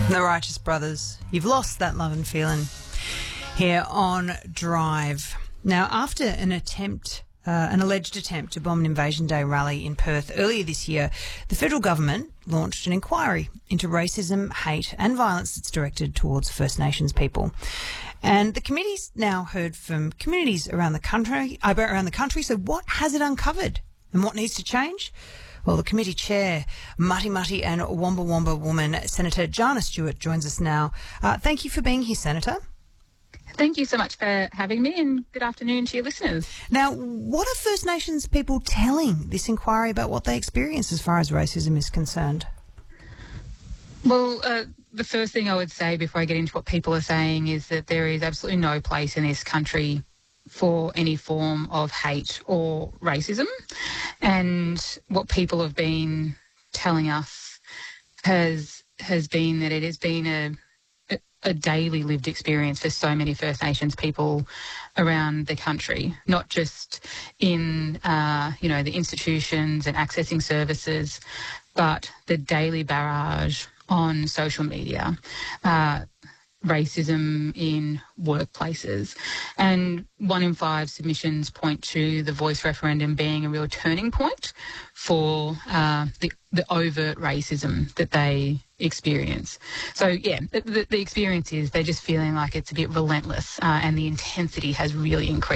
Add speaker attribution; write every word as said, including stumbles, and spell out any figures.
Speaker 1: The Righteous Brothers. You've lost that love and feeling here on Drive. Now, after an attempt, uh, an alleged attempt to bomb an Invasion Day rally in Perth earlier this year, the federal government launched an inquiry into racism, hate and violence that's directed towards First Nations people. And the committee's now heard from communities around the country, uh, around the country. So what has it uncovered and what needs to change? Well, the committee chair, Mutty Mutty and Wamba Wamba woman, Senator Jana Stewart, joins us now. Uh, thank you for being here, Senator.
Speaker 2: Thank you so much for having me, and good afternoon to your listeners.
Speaker 1: Now, what are First Nations people telling this inquiry about what they experience as far as racism is concerned?
Speaker 2: Well, uh, the first thing I would say before I get into what people are saying is that there is absolutely no place in this country for any form of hate or racism. And what people have been telling us has has been that it has been a, a daily lived experience for so many First Nations people around the country, not just in, uh, you know, the institutions and accessing services, but the daily barrage on social media, uh, racism in workplaces. And one in five submissions point to the Voice referendum being a real turning point for uh, the, the overt racism that they experience. So, yeah, the, the experience is they're just feeling like it's a bit relentless uh, and the intensity has really increased.